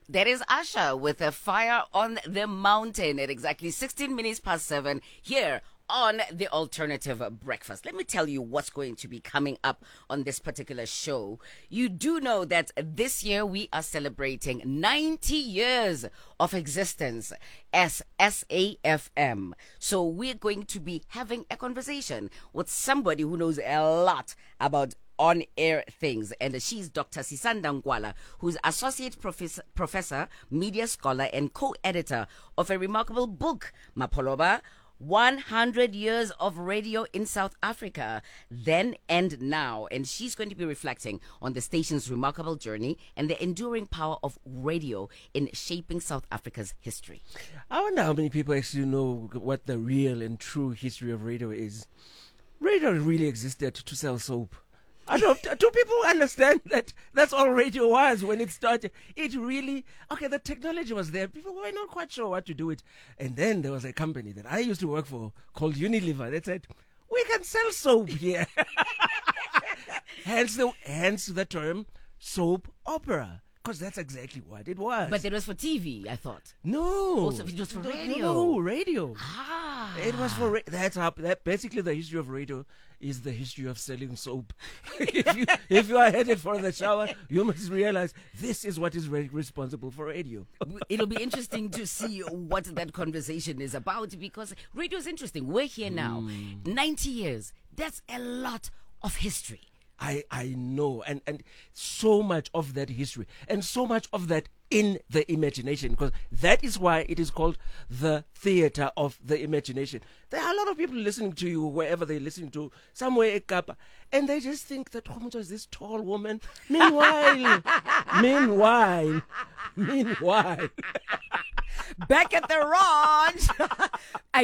That is Asha with a fire on the mountain at exactly 16 minutes past 7 here on the Alternative Breakfast. Let me tell you what's going to be coming up on this particular show. You do know that this year we are celebrating 90 years of existence as SAFM. So we're going to be having a conversation with somebody who knows a lot about on-air things, and she's Dr. Sisanda Ngwala, who's associate professor, media scholar, and co-editor of a remarkable book, Mapoloba, 100 Years of Radio in South Africa, Then and Now. And she's going to be reflecting on the station's remarkable journey and the enduring power of radio in shaping South Africa's history. I wonder how many people actually know what the real and true history of radio is. Radio really existed to sell soap. I don't. Do people understand that that's all radio was when it started? It really, the technology was there. People were not quite sure what to do with. And then there was a company that I used to work for called Unilever that said, we can sell soap here. hence the term soap opera. Because that's exactly what it was. But it was for TV, I thought. No. Also, it was for radio. No, radio. Ah. It was for that basically the history of radio is the history of selling soap. if you are headed for the shower, you must realize this is what is responsible for radio. It'll be interesting to see what that conversation is about, because radio is interesting. We're here now. 90 years. That's a lot of history. I know, and so much of that history, and so much of that in the imagination, because that is why it is called the theater of the imagination. There are a lot of people listening to you wherever they're listening to, somewhere in Kapa, and they just think that Khomotso is this tall woman. Meanwhile, back at the ranch.